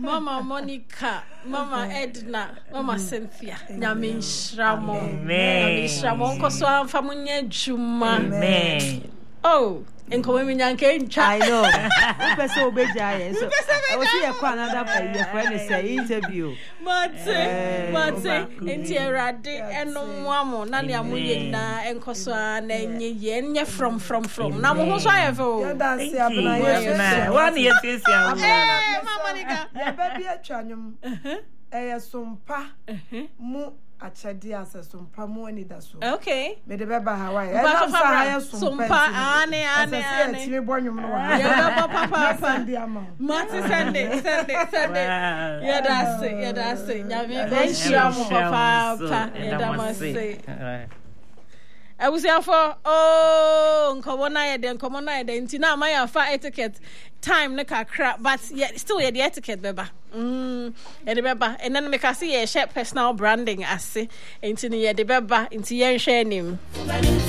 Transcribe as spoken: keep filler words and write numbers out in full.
Mama Monica, Mama Edna, Mama Cynthia. Nyame nhyiramo. Nyame nhyiramo nko so amfa munye dwuma. Amen. Oh, enko we nyanke ntwa. I know. Who person obeja so. I was here kwa another your friend say interview. Mate, mate, enti erade eno moamo na ne amoye na enko so na enye ye enye from from from. Na mo ho so ayefo. Ya dance abna ye. One year since ya. Eh, Mama Monica. Ya baby atwanwom. Eh sompa. Mu achadi asesumpa mu ani da so. Okay. Me de beba Hawaii. E Ba na sa haya sumpa ane ane ane. Ase ti me bonwom no wa. Ya ba papa papa. Sunday ama. Mati Sunday, Sunday, Sunday. Ya da se, ya da se. Nyame nhyiramo papa papa. Ya da mase. I was here for oh nkomo na ye de nkomo na ye de nti na ma ya fa etiquette time ne kakra but yeah, still yeah the etiquette beba mm e de beba and then make us see share personal branding ase nti ne ye de beba nti ye nhwe anim.